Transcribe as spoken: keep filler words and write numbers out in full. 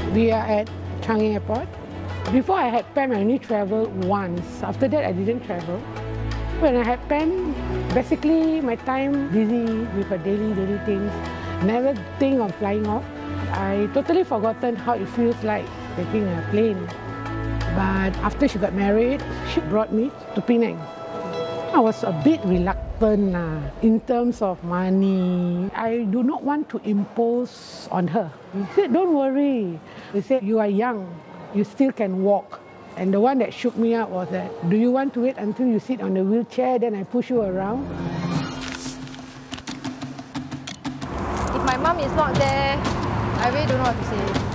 We are at Changi Airport. Before I had Pam, I only travelled once. After that, I didn't travel. When I had Pam, basically my time busy with her daily, daily things. Never think of flying off. I totally forgotten how it feels like taking a plane. But after she got married, she brought me to Penang. I was a bit reluctant uh, in terms of money. I do not want to impose on her. He said, don't worry. He said, you are young, you still can walk. And the one that shook me up was that, do you want to wait until you sit on the wheelchair, then I push you around? If my mum is not there, I really don't know what to say.